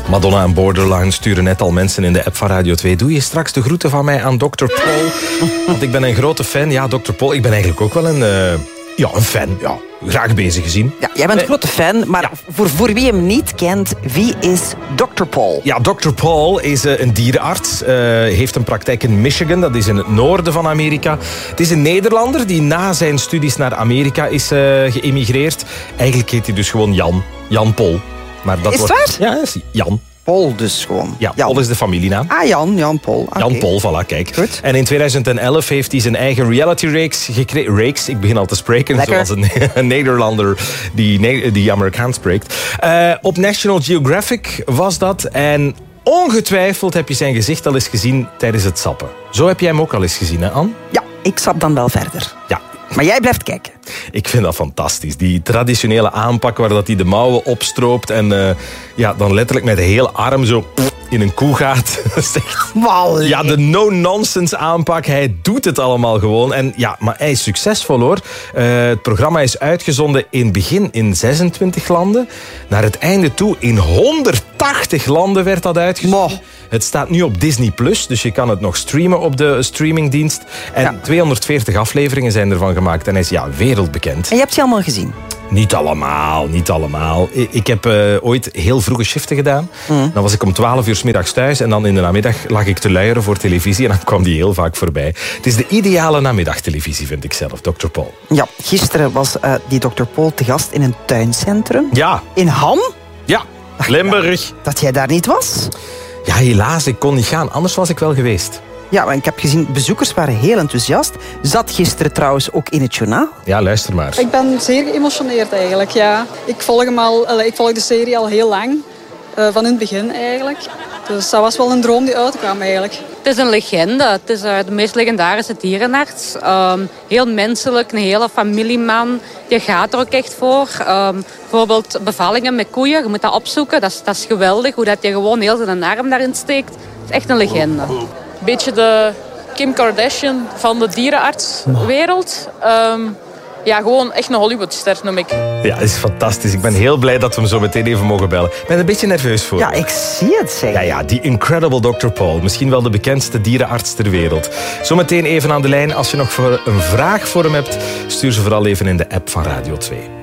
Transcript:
Madonna en Borderline sturen net al mensen in de app van Radio 2. Doe je straks de groeten van mij aan Dr. Paul? Want ik ben een grote fan. Ja, Dr. Paul, ik ben eigenlijk ook wel een fan. Ja, graag bezig gezien. Ja, jij bent een grote fan, maar voor wie hem niet kent, wie is Dr. Paul? Ja, Dr. Paul is een dierenarts. Heeft een praktijk in Michigan, dat is in het noorden van Amerika. Het is een Nederlander die na zijn studies naar Amerika is geëmigreerd. Eigenlijk heet hij dus gewoon Jan Paul. Maar dat is het waar? Ja, is Jan. Paul dus gewoon. Ja, Paul is de familienaam. Ah, Jan Paul. Okay. Jan Paul, voilà, kijk. Goed. En in 2011 heeft hij zijn eigen reality-reeks gekregen. Reeks, ik begin al te spreken, lekker. zoals een Nederlander die Amerikaans spreekt. Op National Geographic was dat. En ongetwijfeld heb je zijn gezicht al eens gezien tijdens het sappen. Zo heb jij hem ook al eens gezien, hè, Anne? Ja, ik sap dan wel verder. Ja. Maar jij blijft kijken. Ik vind dat fantastisch. Die traditionele aanpak waar dat hij de mouwen opstroopt en dan letterlijk met de hele arm zo in een koe gaat. Ja, de no-nonsense aanpak. Hij doet het allemaal gewoon. En ja, maar hij is succesvol, hoor. Het programma is uitgezonden in het begin in 26 landen. Naar het einde toe in 180 landen werd dat uitgezonden. Het staat nu op Disney+, dus je kan het nog streamen op de streamingdienst. En 240 afleveringen zijn ervan gemaakt. En hij is wereldbekend. En je hebt ze allemaal gezien? Niet allemaal. Ik heb ooit heel vroege shiften gedaan. Dan was ik om 12 uur 's middags thuis. En dan in de namiddag lag ik te luieren voor televisie. En dan kwam die heel vaak voorbij. Het is de ideale namiddagtelevisie, vind ik zelf, Dr. Paul. Ja, gisteren was die Dr. Paul te gast in een tuincentrum. Ja. In Ham? Ja, Limburg. Dat jij daar niet was? Ja, helaas, ik kon niet gaan. Anders was ik wel geweest. Ja, maar ik heb gezien, bezoekers waren heel enthousiast. Zat gisteren trouwens ook in het journaal. Ja, luister maar. Ik ben zeer geëmotioneerd eigenlijk, ja. Ik volg de serie al heel lang. Van in het begin eigenlijk. Dus dat was wel een droom die uitkwam eigenlijk. Het is een legende. Het is de meest legendarische dierenarts. Heel menselijk, een hele familieman. Die gaat er ook echt voor. Bijvoorbeeld bevallingen met koeien. Je moet dat opzoeken. Dat is geweldig. Hoe dat je gewoon heel zijn arm daarin steekt. Het is echt een legende. Beetje de Kim Kardashian van de dierenartswereld. Ja, gewoon echt een Hollywoodster, noem ik. Ja, het is fantastisch. Ik ben heel blij dat we hem zo meteen even mogen bellen. Ik ben een beetje nerveus voor. Ja, ik zie het, zeg. Ja, die Incredible Dr. Paul. Misschien wel de bekendste dierenarts ter wereld. Zometeen even aan de lijn. Als je nog een vraag voor hem hebt, stuur ze vooral even in de app van Radio 2.